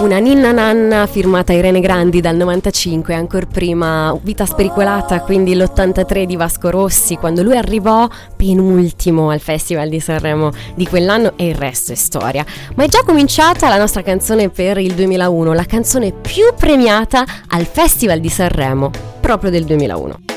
una ninna nanna firmata Irene Grandi dal 95, ancora prima Vita spericolata, quindi l'83 di Vasco Rossi, quando lui arrivò penultimo al Festival di Sanremo di quell'anno, e il resto è storia. Ma è già cominciata la nostra canzone per il 2001, la canzone più premiata al Festival di Sanremo proprio del 2001.